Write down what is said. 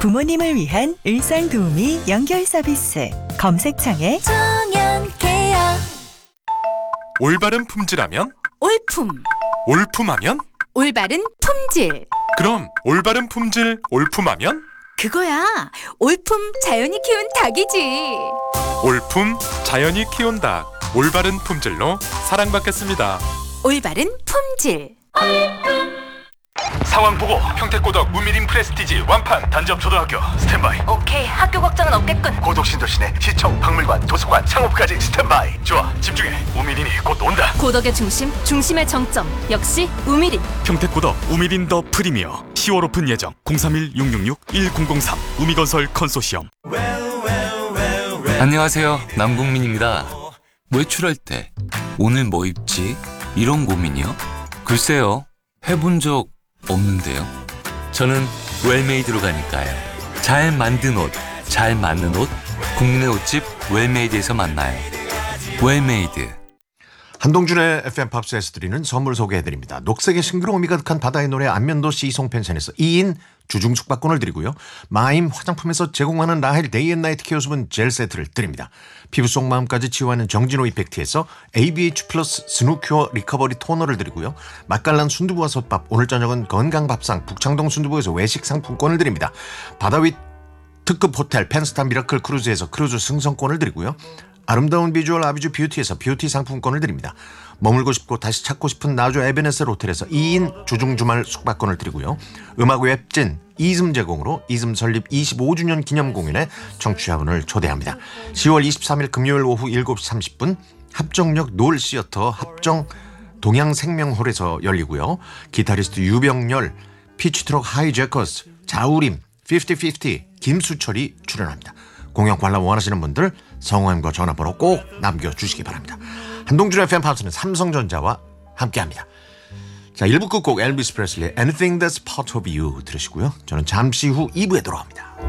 부모님을 위한 일상도우미 연결 서비스. 검색창에 청년케어 올바른 품질하면? 올품 올품하면? 올바른 품질 그럼 올바른 품질 올품하면? 그거야 올품 자연이 키운 닭이지. 올품 자연이 키운 닭 올바른 품질로 사랑받겠습니다. 올바른 품질 상황 보고 평택고덕 우미린 프레스티지 완판 단접초등학교 스탠바이. 오케이 학교 걱정은 없겠군. 고덕신도 시내 시청 박물관 도서관 창업까지 스탠바이. 좋아 집중해. 우미린이 곧 온다. 고덕의 중심 중심의 정점 역시 우미린. 평택고덕 우미린 더 프리미어 10월 오픈 예정 031-666-1003 우미건설 컨소시엄. 안녕하세요, 남궁민입니다. 외출할 때 오늘 뭐 입지? 이런 고민이요? 글쎄요, 해본 적 없는데요. 저는 웰메이드로 가니까요. 잘 만든 옷, 잘 맞는 옷, 국내 옷집 웰메이드에서 만나요. 웰메이드. 한동준의 FM 팝스에서 드리는 선물 소개해드립니다. 녹색의 싱그러움이 가득한 바다의 노래 안면도시 이송펜션에서 2인 주중 숙박권을 드리고요. 마임 화장품에서 제공하는 라헬 데이앤나이트 케어수분 젤 세트를 드립니다. 피부 속 마음까지 치유하는 정진호 이펙트에서 ABH 플러스 스누큐어 리커버리 토너를 드리고요. 맛깔난 순두부와 솥밥, 오늘 저녁은 건강밥상 북창동 순두부에서 외식 상품권을 드립니다. 바다 위 특급 호텔 펜스타 미라클 크루즈에서 크루즈 승선권을 드리고요. 아름다운 비주얼 아비주 뷰티에서 뷰티 상품권을 드립니다. 머물고 싶고 다시 찾고 싶은 나주 에베네셀 호텔에서 2인 주중 주말 숙박권을 드리고요. 음악 웹진 이즘 제공으로 이즘 설립 25주년 기념 공연에 청취자분을 초대합니다. 10월 23일 금요일 오후 7시 30분 합정역 놀시어터 합정 동양생명홀에서 열리고요. 기타리스트 유병열, 피치트럭 하이제커스, 자우림, 50-50, 김수철이 출연합니다. 공연 관람 원하시는 분들 성함과 전화번호 꼭 남겨주시기 바랍니다. 한동준의 팬팝스는 삼성전자와 함께합니다. 자, 1부 끝곡 엘비스 프레슬리의 Anything That's Part of You 들으시고요. 저는 잠시 후 2부에 돌아옵니다.